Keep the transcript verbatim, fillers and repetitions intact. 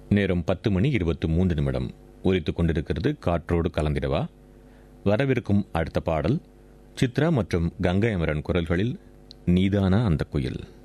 நேரம் பத்து மணி இருபத்தி மூன்று நிமிடம் ஒலித்துக் கொண்டிருக்கிறது காற்றோடு கலந்திடவா. வரவிருக்கும் அடுத்த பாடல் சித்ரா மற்றும் கங்கை அமரன் குரல்களில் நீதானா அந்த குயில்.